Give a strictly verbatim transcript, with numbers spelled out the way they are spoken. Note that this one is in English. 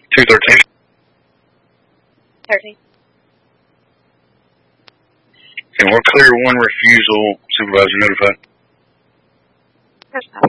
two thirteen. thirteen. And we're clear one refusal, supervisor notified. There's no